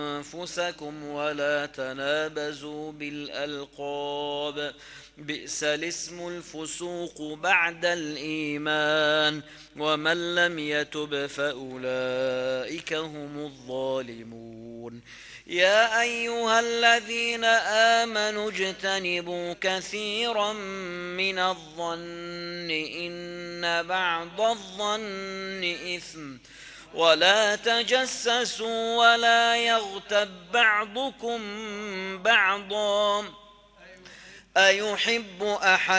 أنفسكم ولا تنابزوا بالألقاب بئس الاسم الفسوق بعد الإيمان ومن لم يتب فأولئك هم الظالمون يا أيها الذين آمنوا اجتنبوا كثيرا من الظن إن بعض الظن إثم ولا تجسسوا ولا يغتب بعضكم بعضا أيحب أحد